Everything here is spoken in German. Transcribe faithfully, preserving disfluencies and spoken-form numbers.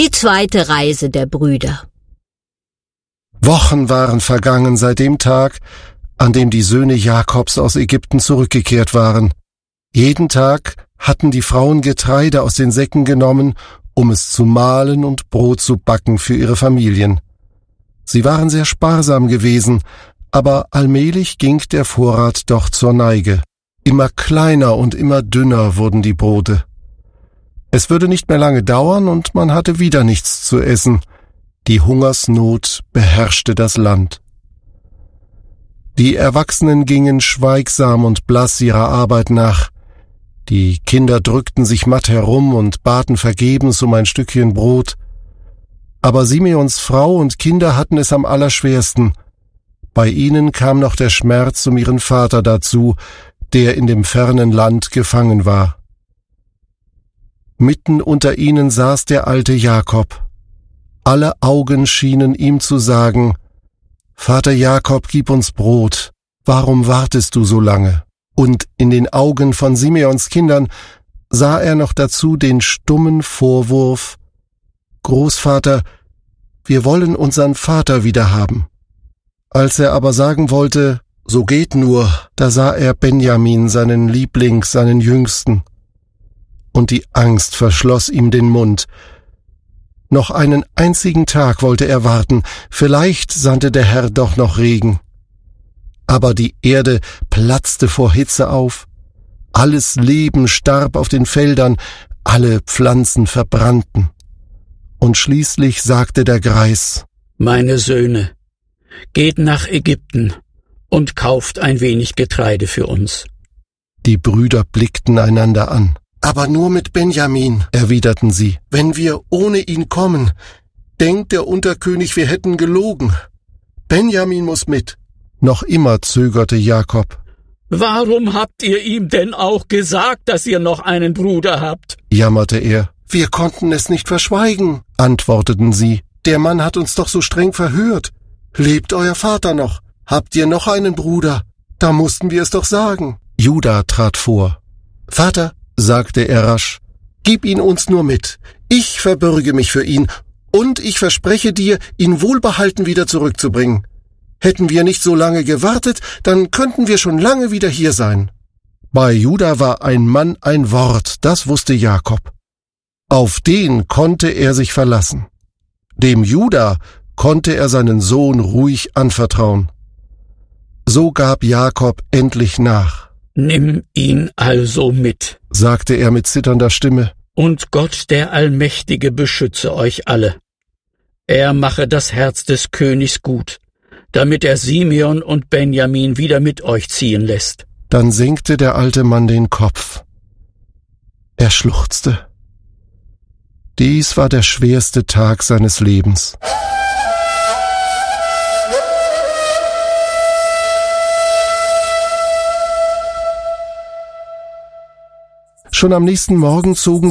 Die zweite Reise der Brüder. Wochen waren vergangen seit dem Tag, an dem die Söhne Jakobs aus Ägypten zurückgekehrt waren. Jeden Tag hatten die Frauen Getreide aus den Säcken genommen, um es zu mahlen und Brot zu backen für ihre Familien. Sie waren sehr sparsam gewesen, aber allmählich ging der Vorrat doch zur Neige. Immer kleiner und immer dünner wurden die Brote. Es würde nicht mehr lange dauern und man hatte wieder nichts zu essen. Die Hungersnot beherrschte das Land. Die Erwachsenen gingen schweigsam und blass ihrer Arbeit nach. Die Kinder drückten sich matt herum und baten vergebens um ein Stückchen Brot. Aber Simeons Frau und Kinder hatten es am allerschwersten. Bei ihnen kam noch der Schmerz um ihren Vater dazu, der in dem fernen Land gefangen war. Mitten unter ihnen saß der alte Jakob. Alle Augen schienen ihm zu sagen: »Vater Jakob, gib uns Brot. Warum wartest du so lange?« Und in den Augen von Simeons Kindern sah er noch dazu den stummen Vorwurf: »Großvater, wir wollen unseren Vater wiederhaben.« Als er aber sagen wollte: »So geht nur«, da sah er Benjamin, seinen Liebling, seinen Jüngsten. Und die Angst verschloss ihm den Mund. Noch einen einzigen Tag wollte er warten, vielleicht sandte der Herr doch noch Regen. Aber die Erde platzte vor Hitze auf, alles Leben starb auf den Feldern, alle Pflanzen verbrannten. Und schließlich sagte der Greis: »Meine Söhne, geht nach Ägypten und kauft ein wenig Getreide für uns.« Die Brüder blickten einander an. »Aber nur mit Benjamin«, erwiderten sie. »Wenn wir ohne ihn kommen, denkt der Unterkönig, wir hätten gelogen. Benjamin muss mit.« Noch immer zögerte Jakob. »Warum habt ihr ihm denn auch gesagt, dass ihr noch einen Bruder habt?« jammerte er. »Wir konnten es nicht verschweigen«, antworteten sie. »Der Mann hat uns doch so streng verhört. Lebt euer Vater noch? Habt ihr noch einen Bruder? Da mussten wir es doch sagen.« Juda trat vor. »Vater«, sagte er rasch, »gib ihn uns nur mit. Ich verbürge mich für ihn, und ich verspreche dir, ihn wohlbehalten wieder zurückzubringen. Hätten wir nicht so lange gewartet, dann könnten wir schon lange wieder hier sein.« Bei Juda war ein Mann ein Wort, das wusste Jakob. Auf den konnte er sich verlassen. Dem Juda konnte er seinen Sohn ruhig anvertrauen. So gab Jakob endlich nach. »Nimm ihn also mit«, sagte er mit zitternder Stimme. »Und Gott der Allmächtige beschütze euch alle. Er mache das Herz des Königs gut, damit er Simeon und Benjamin wieder mit euch ziehen lässt.« Dann senkte der alte Mann den Kopf. Er schluchzte. Dies war der schwerste Tag seines Lebens. Schon am nächsten Morgen zogen